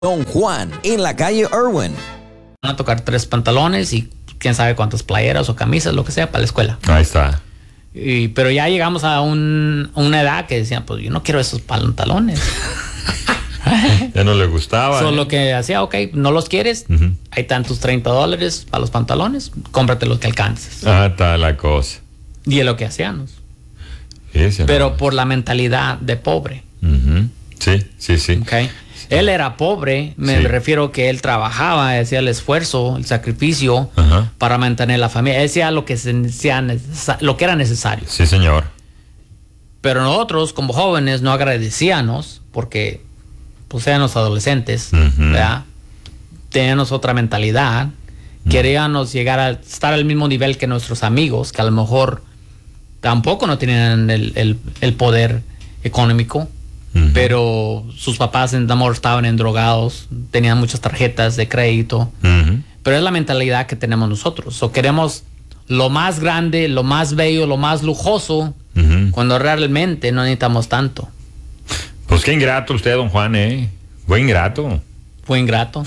Don Juan, en la calle Irwin. Van a tocar 3 pantalones y quién sabe cuántas playeras o camisas, lo que sea, para la escuela. Ahí está. Pero ya llegamos a una edad que decían, pues yo no quiero esos pantalones. Ya no le gustaba. Solo que hacía, ok, no los quieres, hay tantos $30 para los pantalones, cómprate los que alcances. Ah, está la cosa. Y es lo que hacíamos. Sí, pero por la mentalidad de pobre. Sí. Okay. Él era pobre, me refiero que él trabajaba, hacía el esfuerzo, el sacrificio para mantener la familia. Él hacía lo que era necesario. Sí, señor. Pero nosotros, como jóvenes, no agradecíamos porque, pues, éramos adolescentes, ¿verdad? Teníamos otra mentalidad. Queríamos llegar a estar al mismo nivel que nuestros amigos, que a lo mejor tampoco no tenían el poder económico. Pero sus papás en amor estaban endrogados, tenían muchas tarjetas de crédito. Pero es la mentalidad que tenemos nosotros. O queremos lo más grande, lo más bello, lo más lujoso, cuando realmente no necesitamos tanto. Pues qué ingrato usted, don Juan, Buen ingrato. Fue ingrato.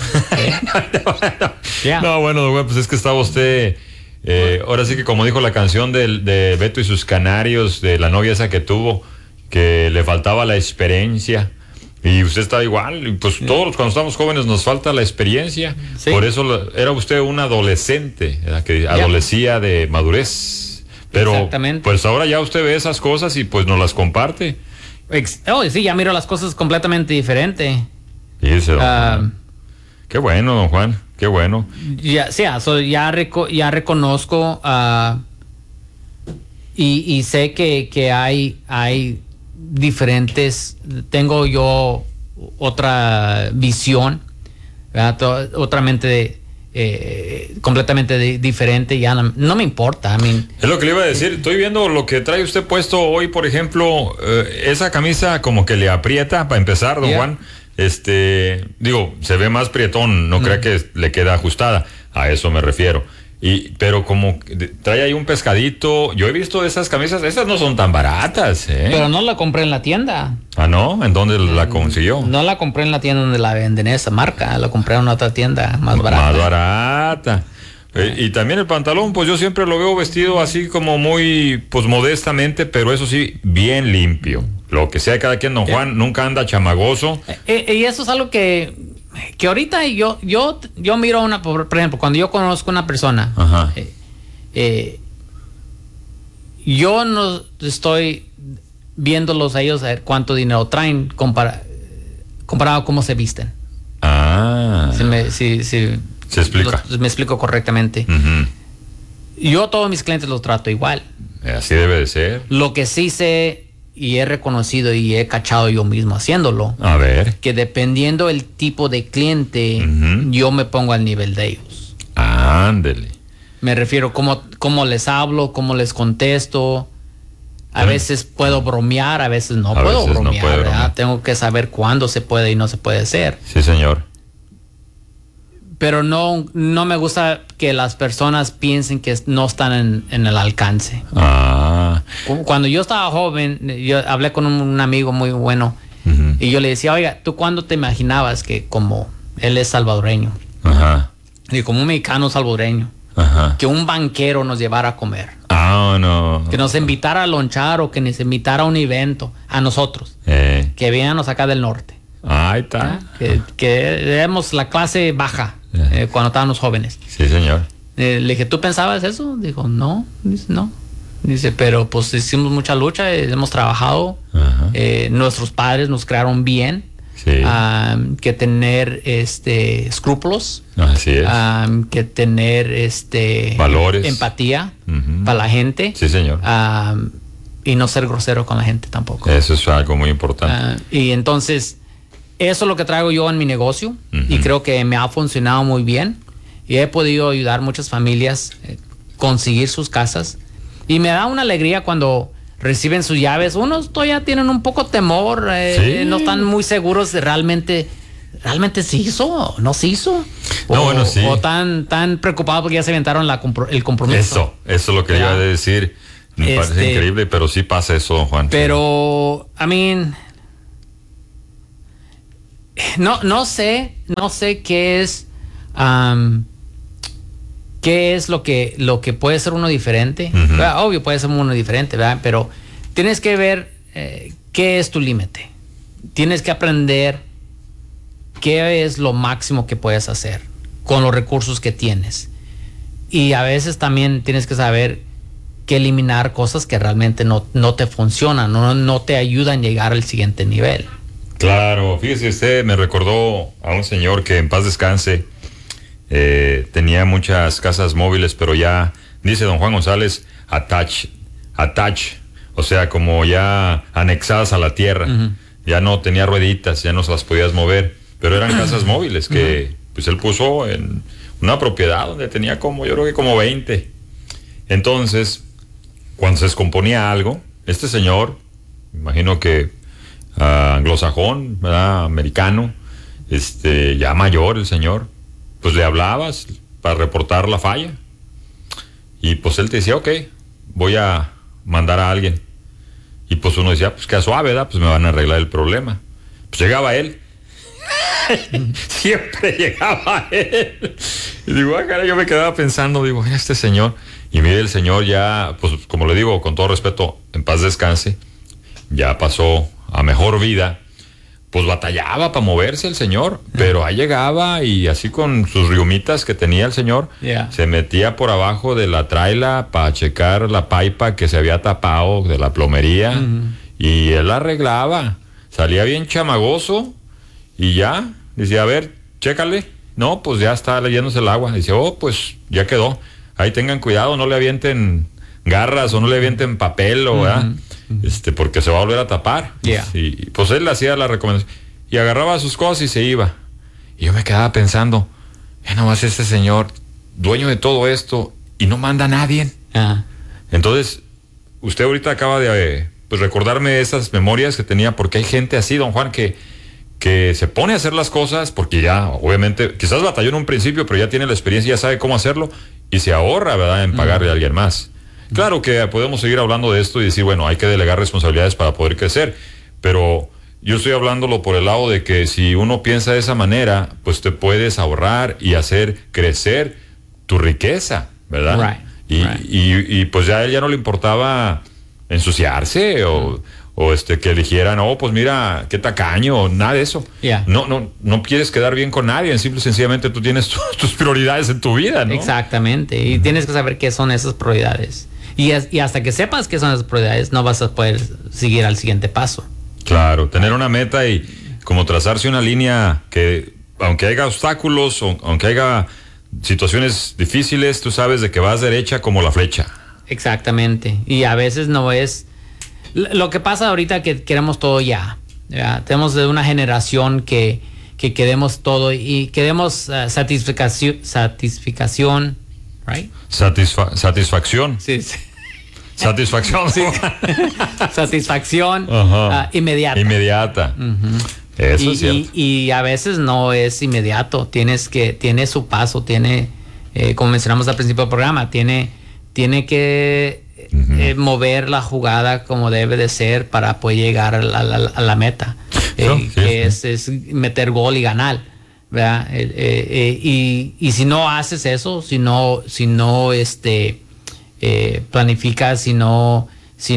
No, bueno, don Juan, pues es que estaba usted... ahora sí que como dijo la canción de Beto y sus Canarios, de la novia esa que tuvo, que le faltaba la experiencia, y usted estaba igual, y pues todos cuando estamos jóvenes nos falta la experiencia. Por eso era usted un adolescente, que adolecía de madurez, pero pues ahora ya usted ve esas cosas y pues nos las comparte. Sí, ya miro las cosas completamente diferente. Qué bueno, don Juan, qué bueno. Ya reconozco y sé que hay diferentes. Tengo yo otra visión, ¿verdad? Otra mente completamente diferente. Ya no me importa. Es lo que le iba a decir. Estoy viendo lo que trae usted puesto hoy, por ejemplo, esa camisa como que le aprieta para empezar, don Juan. Digo, se ve más prietón, no crea que le queda ajustada, a eso me refiero. Pero como trae ahí un pescadito, yo he visto esas camisas, esas no son tan baratas, Pero no la compré en la tienda. Ah, ¿no? ¿En dónde la consiguió? No la compré en la tienda donde la venden esa marca, la compré en otra tienda más barata. Más barata. Y también el pantalón, pues yo siempre lo veo vestido así como muy, pues modestamente, pero eso sí, bien limpio. Lo que sea cada quien, don Juan, nunca anda chamagoso. Y eso es algo que ahorita yo miro por ejemplo, cuando yo conozco a una persona, yo no estoy viéndolos a ellos a ver cuánto dinero traen comparado a cómo se visten. Se explica. Me explico correctamente. Yo a todos mis clientes los trato igual. Así debe de ser. Lo que sí sé y he reconocido y he cachado yo mismo haciéndolo, a ver, que dependiendo el tipo de cliente, yo me pongo al nivel de ellos. Ándele. Me refiero cómo les hablo, cómo les contesto. A veces puedo bromear, a veces no puedo bromear. Tengo que saber cuándo se puede y no se puede hacer. Sí, señor. Pero no me gusta que las personas piensen que no están en el alcance. Cuando yo estaba joven, yo hablé con un amigo muy bueno y yo le decía, oiga, ¿tú cuándo te imaginabas que como él es salvadoreño y como un mexicano salvadoreño, que un banquero nos llevara a comer? No. Que nos invitara a lonchar o que nos invitara a un evento, a nosotros, que viéramos acá del norte. Ahí está. Que éramos la clase baja cuando estábamos jóvenes. Sí, señor. Le dije, ¿tú pensabas eso? Dijo, no. Dice, no. Dice, pero pues hicimos mucha lucha, hemos trabajado. Nuestros padres nos crearon bien. Sí. Que tener escrúpulos. Así es. Que tener valores, empatía para la gente. Sí, señor. Y no ser grosero con la gente tampoco. Eso es algo muy importante. Y entonces, eso es lo que traigo yo en mi negocio y creo que me ha funcionado muy bien y he podido ayudar a muchas familias conseguir sus casas y me da una alegría cuando reciben sus llaves. Unos todavía tienen un poco temor, no están muy seguros de realmente se hizo, no se hizo. O tan preocupados porque ya se aventaron el compromiso. Eso es lo que iba a decir. Me parece increíble, pero sí pasa eso, don Juan. Pero, No sé qué es lo que puede ser uno diferente. Obvio puede ser uno diferente, ¿verdad? Pero tienes que ver qué es tu límite. Tienes que aprender qué es lo máximo que puedes hacer con los recursos que tienes. Y a veces también tienes que saber que eliminar cosas que realmente no te funcionan, no te ayudan a llegar al siguiente nivel. Claro, fíjese usted, me recordó a un señor que en paz descanse, tenía muchas casas móviles, pero ya, dice don Juan González, attach, o sea, como ya anexadas a la tierra. Ya no tenía rueditas, ya no se las podías mover, pero eran casas móviles que pues él puso en una propiedad donde tenía yo creo que como 20. Entonces, cuando se descomponía algo, este señor, imagino que anglosajón, ¿verdad? Americano, ya mayor el señor, pues le hablabas para reportar la falla y pues él te decía, ok, voy a mandar a alguien. Y pues uno decía, pues qué suave, ¿verdad? Pues me van a arreglar el problema. Pues llegaba él. Siempre llegaba él. Y digo, cara, yo me quedaba pensando, digo, mira este señor. Y mire, el señor ya, pues como le digo, con todo respeto, en paz descanse, ya pasó a mejor vida. Pues batallaba para moverse el señor, pero ahí llegaba y así con sus riumitas que tenía el señor, se metía por abajo de la traila para checar la pipa que se había tapado de la plomería y él la arreglaba, salía bien chamagoso y ya, decía, a ver, chécale, no, pues ya está leyéndose el agua, dice, oh, pues ya quedó, ahí tengan cuidado, no le avienten garras o no le avienten papel o ¿verdad? Porque se va a volver a tapar. Y pues él hacía la recomendación y agarraba sus cosas y se iba. Y yo me quedaba pensando, nomás este señor, dueño de todo esto, y no manda a nadie. Entonces, usted ahorita acaba de pues, recordarme esas memorias que tenía, porque hay gente así, don Juan, que se pone a hacer las cosas, porque ya, obviamente, quizás batalló en un principio, pero ya tiene la experiencia, ya sabe cómo hacerlo, y se ahorra, ¿verdad?, en pagarle a alguien más. Claro que podemos seguir hablando de esto y decir, bueno, hay que delegar responsabilidades para poder crecer, pero yo estoy hablándolo por el lado de que si uno piensa de esa manera, pues te puedes ahorrar y hacer crecer tu riqueza, ¿verdad? Y pues ya a él ya no le importaba ensuciarse o que eligieran, pues mira, qué tacaño, nada de eso. No quieres quedar bien con nadie, simple y sencillamente tú tienes tus prioridades en tu vida, ¿no? Exactamente, y tienes que saber qué son esas prioridades. Y hasta que sepas qué son esas prioridades, no vas a poder seguir al siguiente paso. Claro, tener una meta y como trazarse una línea que, aunque haya obstáculos, aunque haya situaciones difíciles, tú sabes de que vas derecha como la flecha. Exactamente, y a veces no es... Lo que pasa ahorita que queremos todo ya. Tenemos de una generación que queremos todo y queremos satisfacción, right? Satisfacción. Sí. Satisfacción. Sí. Satisfacción inmediata. Eso es cierto. Y a veces no es inmediato. Tiene su paso, como mencionamos al principio del programa, tiene que mover la jugada como debe de ser para poder llegar a la meta, es meter gol y ganar, ¿verdad? Y si no haces eso, si no planificas, si no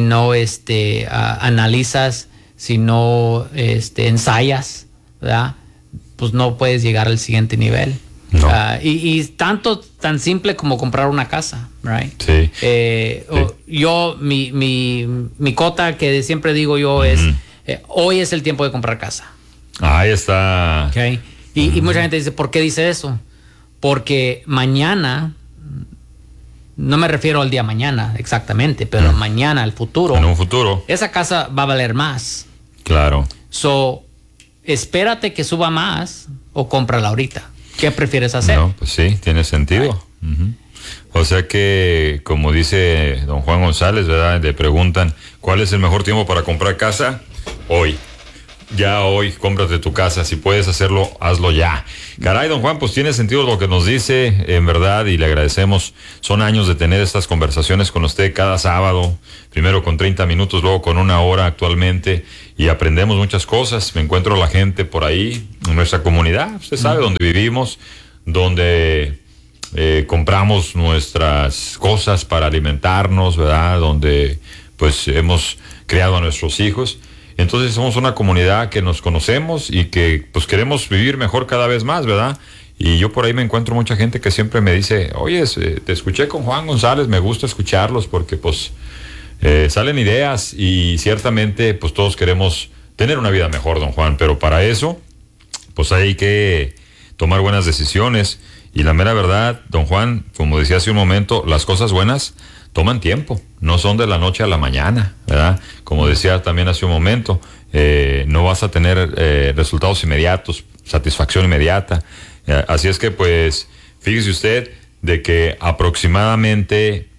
analizas, si no ensayas, ¿verdad? Pues no puedes llegar al siguiente nivel. No. Y tan simple como comprar una casa, right? Sí. Yo, mi cota que siempre digo yo es, hoy es el tiempo de comprar casa. Ahí está. Okay. Y mucha gente dice, ¿por qué dice eso? Porque mañana, no me refiero al día mañana exactamente, pero mañana, el futuro. En un futuro. Esa casa va a valer más. Claro. So, espérate que suba más o cómprala ahorita. ¿Qué prefieres hacer? No, pues sí, tiene sentido. O sea que, como dice don Juan González, ¿verdad? Le preguntan, ¿cuál es el mejor tiempo para comprar casa? Hoy. Ya hoy, cómprate tu casa. Si puedes hacerlo, hazlo ya. Caray, don Juan, pues tiene sentido lo que nos dice, en verdad, y le agradecemos. Son años de tener estas conversaciones con usted cada sábado, primero con 30 minutos, luego con 1 hora actualmente, y aprendemos muchas cosas. Me encuentro a la gente por ahí, en nuestra comunidad, usted sabe, donde vivimos, donde compramos nuestras cosas para alimentarnos, ¿verdad? Donde pues hemos criado a nuestros hijos. Entonces somos una comunidad que nos conocemos y que pues queremos vivir mejor cada vez más, ¿verdad? Y yo por ahí me encuentro mucha gente que siempre me dice, oye, te escuché con Juan González, me gusta escucharlos porque pues salen ideas y ciertamente pues todos queremos tener una vida mejor, don Juan, pero para eso pues hay que tomar buenas decisiones y la mera verdad, don Juan, como decía hace un momento, las cosas buenas toman tiempo, no son de la noche a la mañana, ¿verdad? Como decía también hace un momento, no vas a tener resultados inmediatos, satisfacción inmediata. Así es que, pues, fíjese usted de que aproximadamente,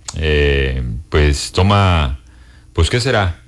pues, toma, pues, ¿qué será?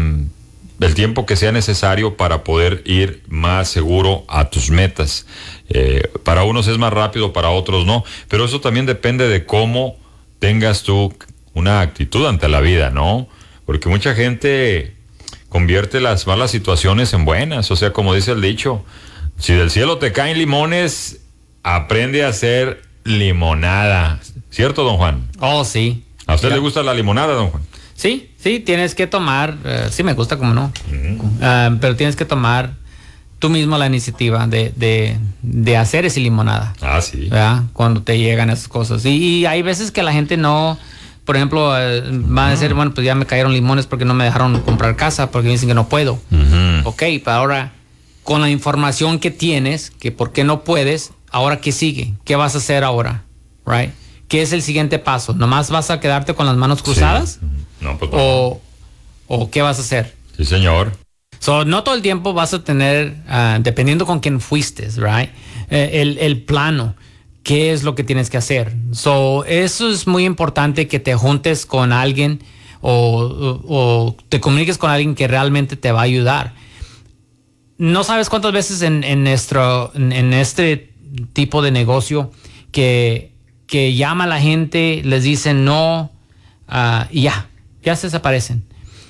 El tiempo que sea necesario para poder ir más seguro a tus metas. Para unos es más rápido, para otros no, pero eso también depende de cómo tengas tú una actitud ante la vida, ¿no? Porque mucha gente convierte las malas situaciones en buenas, o sea, como dice el dicho, si del cielo te caen limones, aprende a hacer limonada, ¿cierto, don Juan? Oh, sí. ¿A usted le gusta la limonada, don Juan? Sí, tienes que tomar, sí me gusta, como no, pero tienes que tomar tú mismo la iniciativa de hacer esa limonada. Ah, sí. ¿Verdad? Cuando te llegan esas cosas. Y hay veces que la gente no, por ejemplo, van a decir, bueno, pues ya me cayeron limones porque no me dejaron comprar casa, porque me dicen que no puedo. Ok, pero ahora, con la información que tienes, que por qué no puedes, ahora ¿qué sigue? ¿Qué vas a hacer ahora? Right? ¿Qué es el siguiente paso? ¿Nomás vas a quedarte con las manos cruzadas? Sí. No, pues no. ¿O qué vas a hacer? Sí, señor. So, no todo el tiempo vas a tener, dependiendo con quién fuiste, right? El plano, qué es lo que tienes que hacer. So, eso es muy importante, que te juntes con alguien o te comuniques con alguien que realmente te va a ayudar. No sabes cuántas veces en este tipo de negocio que llama a la gente, les dicen no, y ya se desaparecen.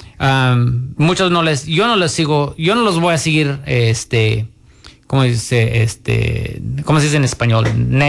Muchos yo no los voy a seguir, ¿cómo se dice en español?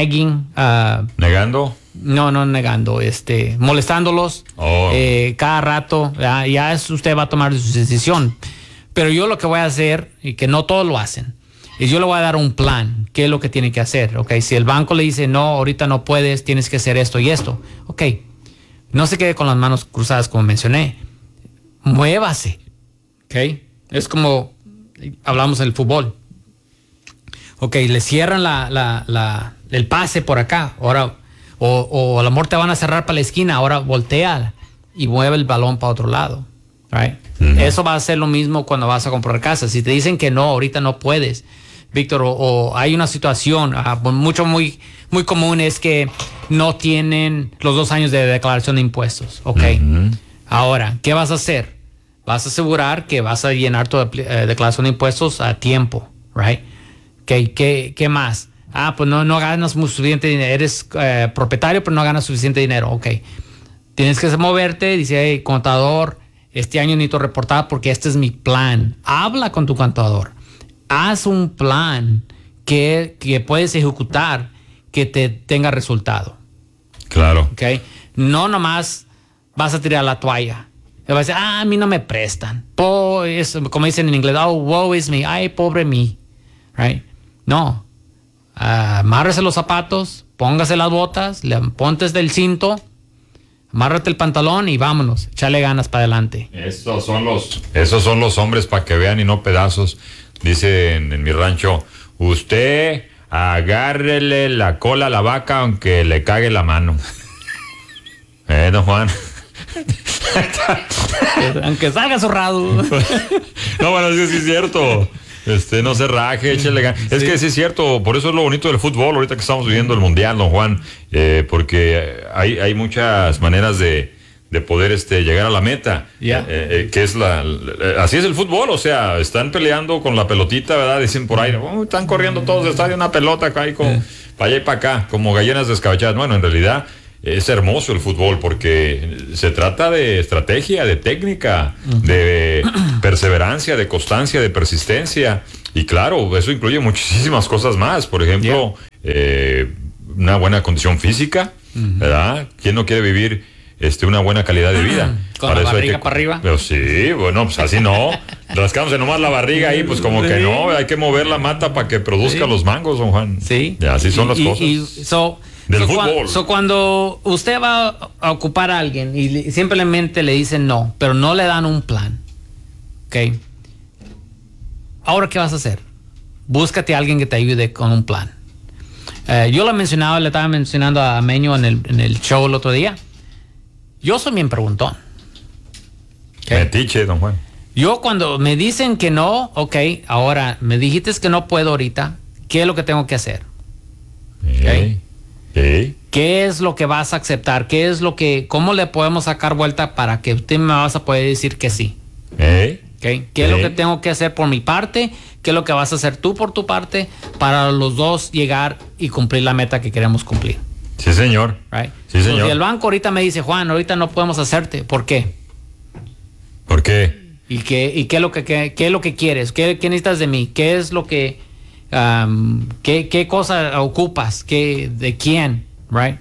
¿Negando? No negando, molestándolos. Cada rato, ya usted va a tomar su decisión. Pero yo lo que voy a hacer, y que no todos lo hacen, es yo le voy a dar un plan, qué es lo que tiene que hacer, ¿ok? Si el banco le dice, no, ahorita no puedes, tienes que hacer esto y esto, ok. No se quede con las manos cruzadas, como mencioné. Muévase, ¿ok? Es como hablamos en el fútbol. Ok, le cierran el pase por acá, ahora, o a lo mejor te van a cerrar para la esquina, ahora voltea y mueve el balón para otro lado, right? Eso va a ser lo mismo cuando vas a comprar casa. Si te dicen que no, ahorita no puedes, Víctor, o hay una situación, muy común es que no tienen los 2 años de declaración de impuestos, ok. Ahora, ¿qué vas a hacer? Vas a asegurar que vas a llenar tu declaración de impuestos a tiempo, right? ¿Qué más? Pues no ganas suficiente dinero. Eres propietario, pero no ganas suficiente dinero. Ok. Tienes que moverte. Dice, hey, contador, este año necesito reportar porque este es mi plan. Habla con tu contador. Haz un plan que puedes ejecutar, que te tenga resultado. Claro. Ok. No nomás vas a tirar la toalla. Te vas a decir, a mí no me prestan. Como dicen en inglés, woe is me. Ay, pobre mí. Right? No. Amárrese los zapatos, póngase las botas, ponte del cinto, amárrate el pantalón y vámonos. Échale ganas para adelante. Esos son los hombres para que vean y no pedazos. Dicen en mi rancho, usted agárrele la cola a la vaca aunque le cague la mano. Don Juan. Aunque salga zurrado. No, bueno, sí es cierto. No se raje, échale ganas. Es que sí es cierto, por eso es lo bonito del fútbol, ahorita que estamos viviendo el mundial, don Juan, porque hay muchas maneras de de poder llegar a la meta. Yeah. Que es así es el fútbol, o sea, están peleando con la pelotita, ¿verdad? Dicen por ahí, están corriendo todos de estadio una pelota acá y para allá y para acá, como gallinas descabechadas. Bueno, en realidad es hermoso el fútbol porque se trata de estrategia, de técnica, de perseverancia, de constancia, de persistencia. Y claro, eso incluye muchísimas cosas más. Por ejemplo, una buena condición física, ¿verdad? ¿Quién no quiere vivir una buena calidad de vida? Con la barriga para arriba. Pero sí, bueno, pues así no. Rascándose nomás la barriga ahí, pues como que no. Hay que mover la mata para que produzca los mangos, don Juan. Sí. Y así son las cosas. Del fútbol. Cuando usted va a ocupar a alguien y simplemente le dicen no, pero no le dan un plan, ¿ok? Ahora, ¿qué vas a hacer? Búscate a alguien que te ayude con un plan. Yo le estaba mencionando a Meño en el show el otro día. Yo soy bien preguntón. ¿Okay? Metiche, don Juan. Yo cuando me dicen que no, ok, ahora me dijiste que no puedo ahorita, ¿qué es lo que tengo que hacer? Okay. ¿Qué es lo que vas a aceptar? ¿Cómo le podemos sacar vuelta para que usted me vas a poder decir que sí? ¿Okay? ¿Qué es lo que tengo que hacer por mi parte? ¿Qué es lo que vas a hacer tú por tu parte para los dos llegar y cumplir la meta que queremos cumplir? Sí, señor. Right? Sí, señor. Si el banco ahorita me dice, Juan, ahorita no podemos hacerte, ¿por qué? ¿Por qué? ¿Y qué es lo que quieres? ¿Qué necesitas de mí? ¿Qué es lo que qué cosa ocupas? ¿De quién? Right?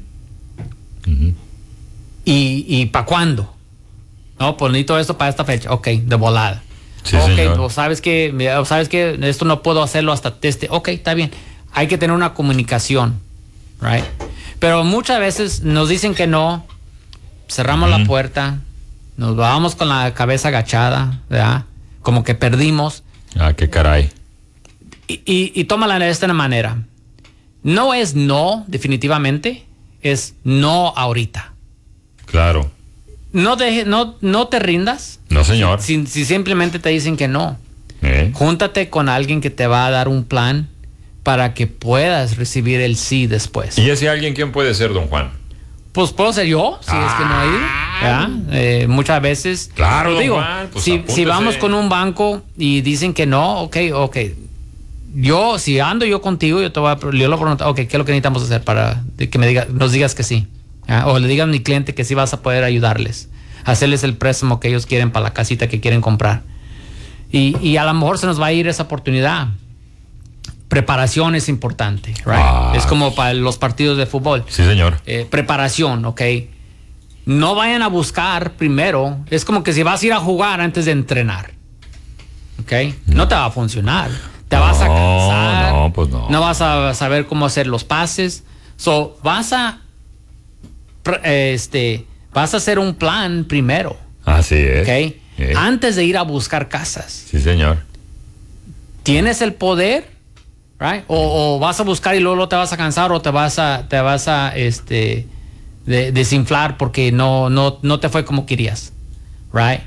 ¿Y para cuándo? No, pues necesito esto para esta fecha. Ok, de volada. Sí, ok, señor. pues sabes que esto no puedo hacerlo hasta ok, está bien. Hay que tener una comunicación, right? Pero muchas veces nos dicen que no, cerramos la puerta, nos vamos con la cabeza agachada, ¿verdad? Como que perdimos. Ah, qué caray. Y tómala de esta manera. No es no, definitivamente, es no ahorita. Claro. No te rindas. No, señor. Si simplemente te dicen que no. Júntate con alguien que te va a dar un plan para que puedas recibir el sí después. ¿Y ese alguien quién puede ser, don Juan? Pues puedo ser yo, si es que no hay. Muchas veces. Claro, digo, don Juan, pues si vamos con un banco y dicen que no, ok. Si ando yo contigo, yo le pregunto, ok, ¿qué es lo que necesitamos hacer para que nos digas que sí? O le digan a mi cliente que sí vas a poder ayudarles, hacerles el préstamo que ellos quieren para la casita que quieren comprar. Y a lo mejor se nos va a ir esa oportunidad. Preparación es importante, right? Es como para los partidos de fútbol. Sí, señor. Preparación, ok. No vayan a buscar primero. Es como que si vas a ir a jugar antes de entrenar, ok. No te va a funcionar. Te vas a cansar. No, pues no. No vas a saber cómo hacer los pases. Vas a hacer un plan primero. Así es. ¿Okay? Antes de ir a buscar casas. Sí, señor. ¿Tienes el poder? Right? O vas a buscar y luego te vas a cansar o te vas a desinflar porque no te fue como querías. Right?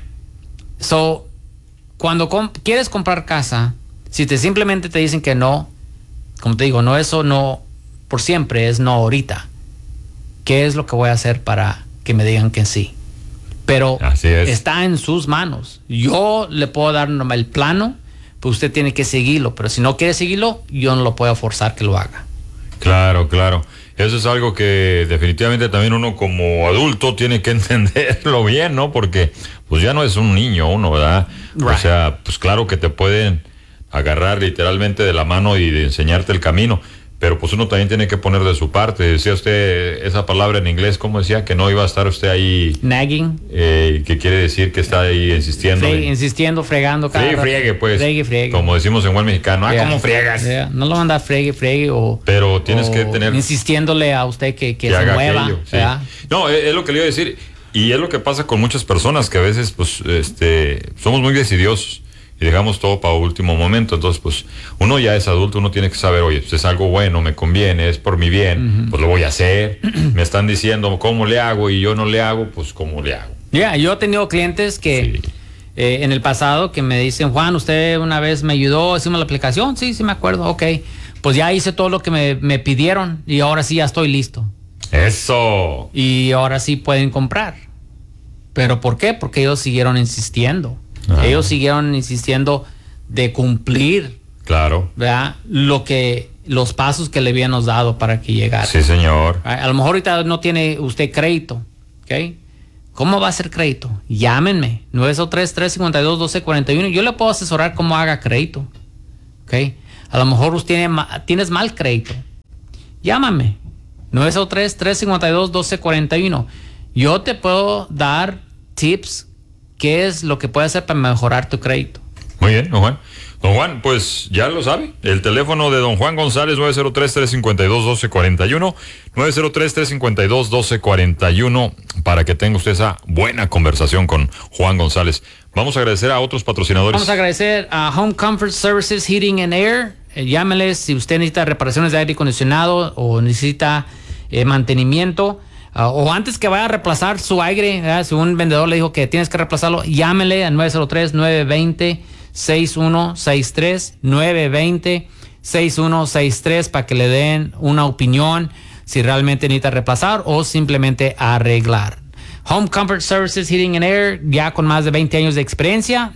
Cuando quieres comprar casa, si simplemente te dicen que no, como te digo, no por siempre, es no ahorita. ¿Qué es lo que voy a hacer para que me digan que sí? Pero está en sus manos. Yo le puedo dar el plano, pues usted tiene que seguirlo. Pero si no quiere seguirlo, yo no lo puedo forzar que lo haga. Claro, claro. Eso es algo que definitivamente también uno como adulto tiene que entenderlo bien, ¿no? Porque pues ya no es un niño uno, ¿verdad? Right. O sea, pues claro que te pueden agarrar literalmente de la mano y de enseñarte el camino. Pero pues uno también tiene que poner de su parte. Decía usted esa palabra en inglés, ¿cómo decía? Que no iba a estar usted ahí... Nagging. Que quiere decir que está ahí insistiendo. Insistiendo, fregando. Friegue, pues. Friegue. Como decimos en buen mexicano. ¿Cómo friegas? No lo manda friegue o... Pero tienes que tener... Insistiéndole a usted que se mueva. Aquello, sí. No, es lo que le iba a decir. Y es lo que pasa con muchas personas que a veces, pues, somos muy decidiosos. Y dejamos todo para último momento. Entonces, pues, uno ya es adulto, uno tiene que saber, oye, pues es algo bueno, me conviene, es por mi bien, pues lo voy a hacer. Me están diciendo cómo le hago y yo no le hago, pues cómo le hago. Yo he tenido clientes que en el pasado que me dicen, Juan, usted una vez me ayudó, hicimos la aplicación, sí me acuerdo, ok. Pues ya hice todo lo que me pidieron y ahora sí ya estoy listo. Eso. Y ahora sí pueden comprar. ¿Pero por qué? Porque ellos siguieron insistiendo. Ellos siguieron insistiendo de cumplir, claro, ¿verdad? Los pasos que le habíamos dado para que llegara. Sí, señor. A lo mejor ahorita no tiene usted crédito, ¿ok? ¿Cómo va a ser crédito? Llámenme, 903-352-1241. Yo le puedo asesorar cómo haga crédito, ¿ok? A lo mejor usted tienes mal crédito. Llámame, 903-352-1241. Yo te puedo dar tips, qué es lo que puede hacer para mejorar tu crédito. Muy bien, don Juan. Don Juan, pues ya lo sabe. El teléfono de don Juan González, 903-352-1241. 903-352-1241 para que tenga usted esa buena conversación con Juan González. Vamos a agradecer a otros patrocinadores. Vamos a agradecer a Home Comfort Services Heating and Air. Llámeles si usted necesita reparaciones de aire acondicionado o necesita mantenimiento. O antes que vaya a reemplazar su aire, ¿verdad? Si un vendedor le dijo que tienes que reemplazarlo, llámele al 903-920-6163, 920-6163 para que le den una opinión si realmente necesita reemplazar o simplemente arreglar. Home Comfort Services Heating and Air, ya con más de 20 años de experiencia,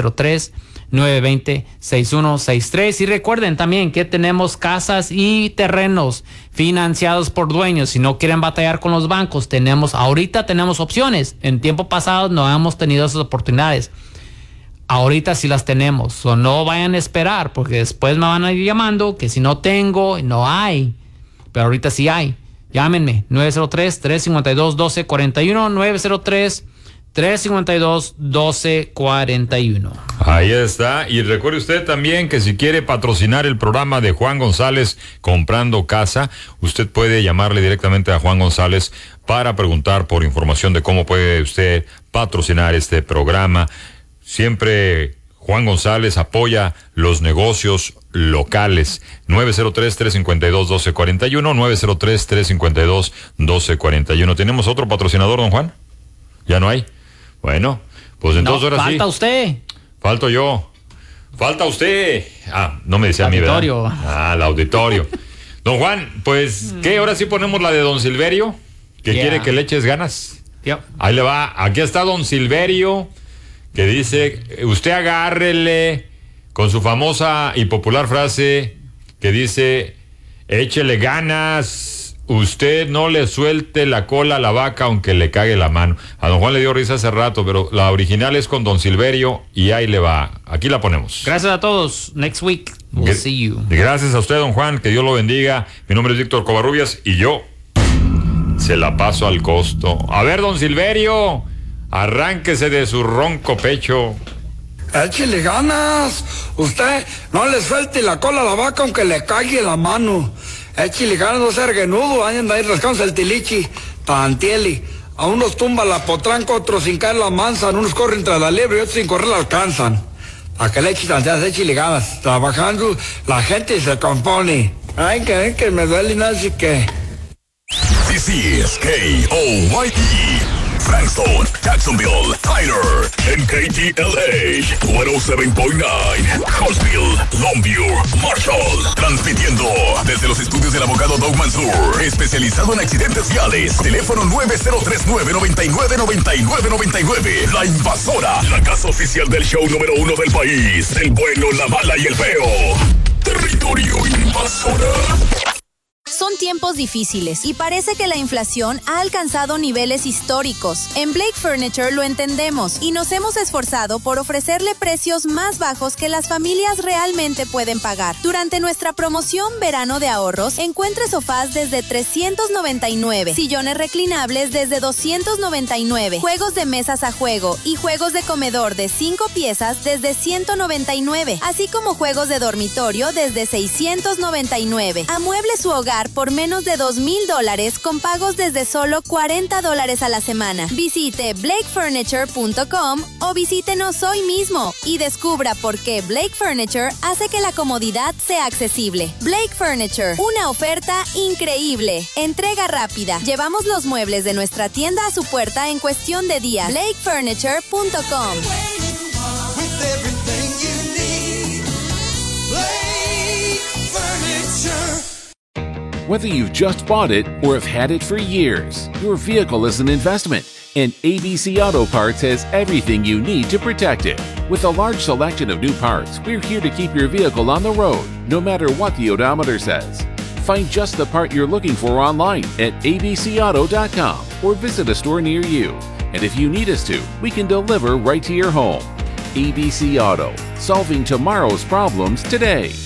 903-920-6163. Y recuerden también que tenemos casas y terrenos financiados por dueños. Si no quieren batallar con los bancos, ahorita tenemos opciones. En tiempo pasado no hemos tenido esas oportunidades. Ahorita sí las tenemos. O no vayan a esperar, porque después me van a ir llamando que si no tengo, no hay. Pero ahorita sí hay. Llámenme, 903-352-1241, 903-352-1241. Ahí está. Y recuerde usted también que si quiere patrocinar el programa de Juan González Comprando Casa, usted puede llamarle directamente a Juan González para preguntar por información de cómo puede usted patrocinar este programa. Siempre Juan González apoya los negocios locales. 903-352-1241, 903-352-1241. ¿Tenemos otro patrocinador, don Juan? ¿Ya no hay? Bueno, pues entonces ahora sí. Falta usted. Falto yo. Falta usted. No me decía a mí, ¿verdad? El auditorio. Don Juan, pues, ¿qué? Ahora sí ponemos la de don Silverio, que quiere que le eches ganas. Ahí le va. Aquí está don Silverio, que dice, usted agárrele con su famosa y popular frase que dice, échele ganas, usted no le suelte la cola a la vaca aunque le cague la mano. A don Juan le dio risa hace rato, pero la original es con don Silverio y ahí le va. Aquí la ponemos. Gracias a todos. Next week we'll see you. Gracias a usted, don Juan, que Dios lo bendiga. Mi nombre es Víctor Covarrubias y yo se la paso al costo. A ver, don Silverio, arránquese de su ronco pecho. Échele ganas. Usted no le suelte la cola a la vaca aunque le caiga la mano. Échele ganas, no sea erguenudo. Anda ahí rascándose el tilichi, tantieli. A unos tumba la potranca, otros sin caer la manzan. Unos corren tras la liebre y otros sin correr la alcanzan. A que le eche tanteas, échele ganas. Trabajando, la gente se compone. Ay, que me duele nada, así que... This is KOYE, Frankston, Jacksonville, Tyler, and KTLA 107.9, Huntsville, Longview, Marshall, transmitiendo desde los estudios del abogado Doug Mansour, especializado en accidentes viales. Teléfono 9039-999999. La Invasora, la casa oficial del show número 1 del país, el bueno, la mala y el feo. Territorio Invasora. Son tiempos difíciles y parece que la inflación ha alcanzado niveles históricos. En Blake Furniture lo entendemos y nos hemos esforzado por ofrecerle precios más bajos que las familias realmente pueden pagar. Durante nuestra promoción Verano de Ahorros, encuentre sofás desde $399, sillones reclinables desde $299, juegos de mesas a juego y juegos de comedor de 5 piezas desde $199, así como juegos de dormitorio desde $699. Amueble su hogar por menos de $2,000 con pagos desde solo $40 a la semana. Visite blakefurniture.com o visítenos hoy mismo y descubra por qué Blake Furniture hace que la comodidad sea accesible. Blake Furniture, una oferta increíble. Entrega rápida. Llevamos los muebles de nuestra tienda a su puerta en cuestión de días. blakefurniture.com. Whether you've just bought it or have had it for years, your vehicle is an investment, And ABC Auto Parts has everything you need to protect it. With a large selection of new parts, we're here to keep your vehicle on the road, no matter what the odometer says. Find just the part you're looking for online at abcauto.com or visit a store near you. And if you need us to, we can deliver right to your home. ABC Auto, solving tomorrow's problems today.